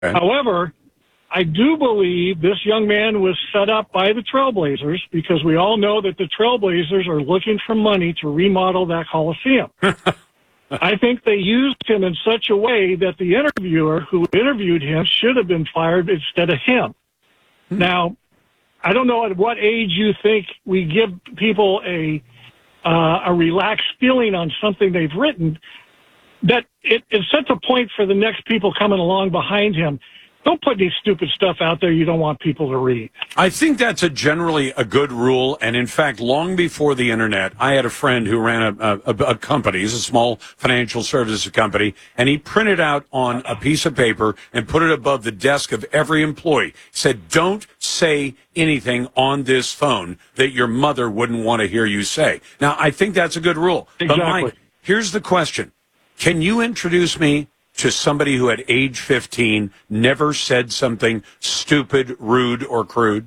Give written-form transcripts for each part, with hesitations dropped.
However, I do believe this young man was set up by the Trailblazers because we all know that the Trailblazers are looking for money to remodel that Coliseum. I think they used him in such a way that the interviewer who interviewed him should have been fired instead of him. Now, I don't know at what age you think we give people a relaxed feeling on something they've written, that it sets a point for the next people coming along behind him. Don't put any stupid stuff out there you don't want people to read. I think that's generally a good rule. And in fact, long before the internet, I had a friend who ran a company. He's a small financial services company. And he printed out on a piece of paper and put it above the desk of every employee. He said, don't say anything on this phone that your mother wouldn't want to hear you say. Now, I think that's a good rule. Exactly. But Mike, here's the question. Can you introduce me to somebody who at age 15 never said something stupid, rude, or crude?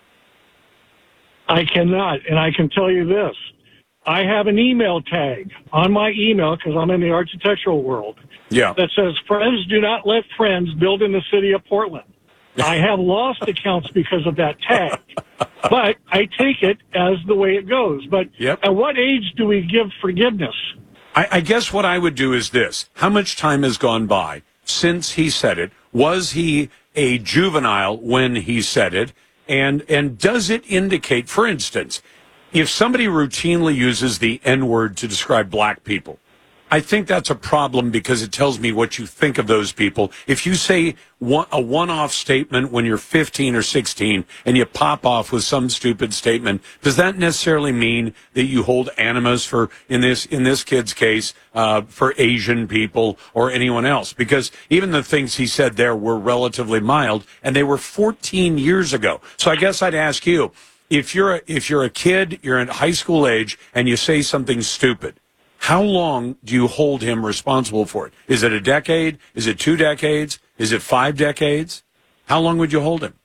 I cannot, and I can tell you this. I have an email tag on my email, because I'm in the architectural world, that says, friends do not let friends build in the city of Portland. I have lost accounts because of that tag, but I take it as the way it goes. But at what age do we give forgiveness? I guess what I would do is this. How much time has gone by since he said it? Was he a juvenile when he said it? And does it indicate, for instance, if somebody routinely uses the N-word to describe black people, I think that's a problem because it tells me what you think of those people. If you say a one-off statement when you're 15 or 16 and you pop off with some stupid statement, does that necessarily mean that you hold animus for, in this kid's case, for Asian people or anyone else? Because even the things he said there were relatively mild, and they were 14 years ago. So I guess I'd ask you, if you're a kid, you're at high school age, and you say something stupid, how long do you hold him responsible for it? Is it a decade? Is it 2 decades? Is it 5 decades? How long would you hold him?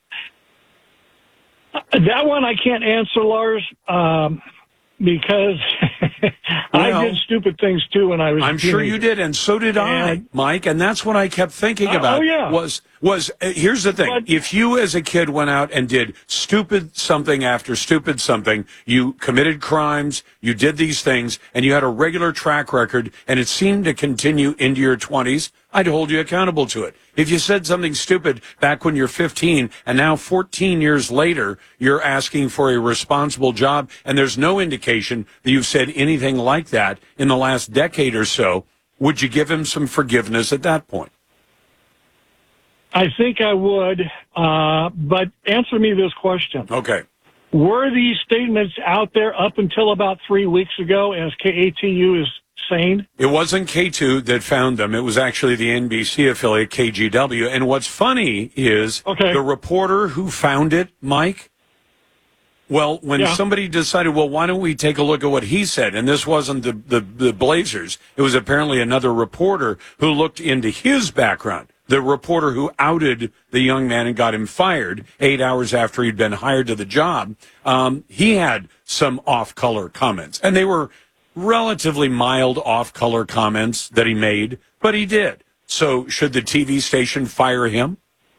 That one I can't answer, Lars, because I did stupid things too when I was I'm sure you did, and so did I, Mike, and that's what I kept thinking about. Was here's the thing. If you as a kid went out and did stupid something after stupid something, you committed crimes, you did these things, and you had a regular track record, and it seemed to continue into your 20s, I'd hold you accountable to it. If you said something stupid back when you're 15, and now 14 years later, you're asking for a responsible job, and there's no indication that you've said anything like that in the last decade or so, would you give him some forgiveness at that point? I think I would, but answer me this question. Okay. Were these statements out there up until about 3 weeks ago, as KATU is saying? It wasn't K2 that found them. It was actually the NBC affiliate, KGW. And what's funny is the reporter who found it, Mike, well, when somebody decided, well, why don't we take a look at what he said? And this wasn't the Blazers. It was apparently another reporter who looked into his background. The reporter who outed the young man and got him fired 8 hours after he'd been hired to the job, he had some off-color comments. And they were relatively mild off-color comments that he made, but he did. So should the TV station fire him?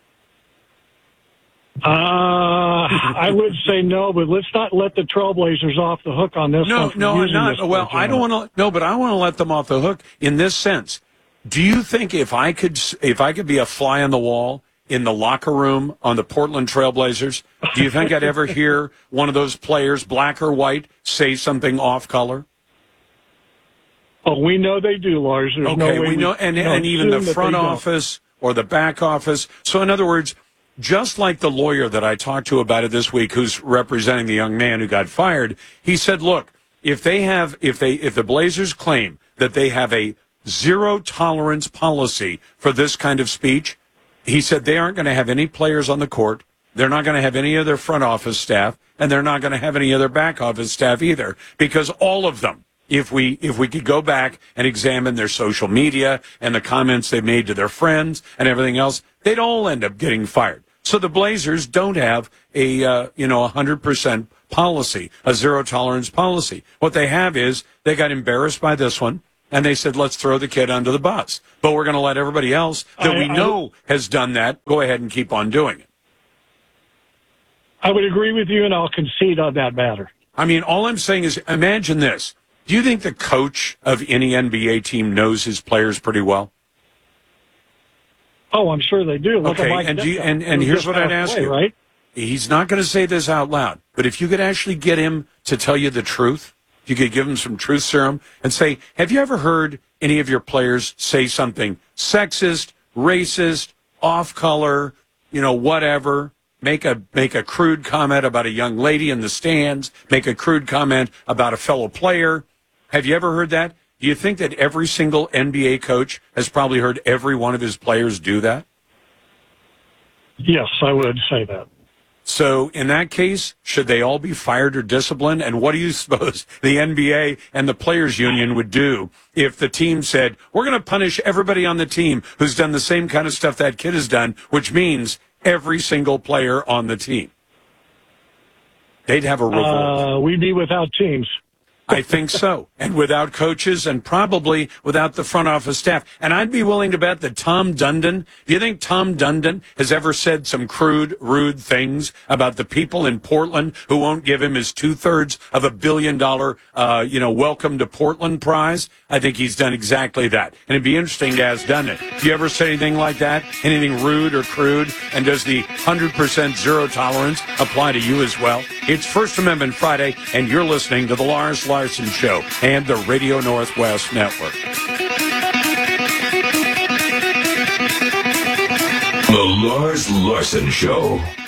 I would say no, but let's not let the Trailblazers off the hook on this. No, I'm not. Well, I don't want to. No, but I want to let them off the hook in this sense. Do you think if I could be a fly on the wall in the locker room on the Portland Trailblazers, do you think I'd ever hear one of those players, black or white, say something off color? Oh, we know they do, Lars. There's no way we know, and even the front office or the back office. So, in other words, just like the lawyer that I talked to about it this week, who's representing the young man who got fired, he said, "Look, if the Blazers claim that they have a zero tolerance policy for this kind of speech," he said they aren't going to have any players on the court. They're not going to have any of their front office staff, and they're not going to have any of their back office staff either, because all of them, if we could go back and examine their social media and the comments they made to their friends and everything else, they'd all end up getting fired. So the Blazers don't have a 100% policy, a zero tolerance policy. What they have is they got embarrassed by this one, and they said, let's throw the kid under the bus. But we're going to let everybody else that we know has done that go ahead and keep on doing it. I would agree with you, and I'll concede on that matter. I mean, all I'm saying is, imagine this. Do you think the coach of any NBA team knows his players pretty well? Oh, I'm sure they do. Look okay, at Mike and here's what I'd ask you. Right? He's not going to say this out loud, but if you could actually get him to tell you the truth, if you could give him some truth serum and say, have you ever heard any of your players say something sexist, racist, off-color, whatever, make a crude comment about a young lady in the stands, make a crude comment about a fellow player? Have you ever heard that? Do you think that every single NBA coach has probably heard every one of his players do that? Yes, I would say that. So in that case, should they all be fired or disciplined? And what do you suppose the NBA and the players union would do if the team said, we're going to punish everybody on the team who's done the same kind of stuff that kid has done, which means every single player on the team? They'd have a revolt. We'd be without teams. I think so. And without coaches and probably without the front office staff. And I'd be willing to bet that Tom Dundon, do you think Tom Dundon has ever said some crude, rude things about the people in Portland who won't give him his 2/3 of $1 billion, welcome to Portland prize? I think he's done exactly that. And it'd be interesting to ask Dundon, do you ever say anything like that? Anything rude or crude? And does the 100% zero tolerance apply to you as well? It's First Amendment Friday, and you're listening to the Lars Larson Show and the Radio Northwest Network. The Lars Larson Show.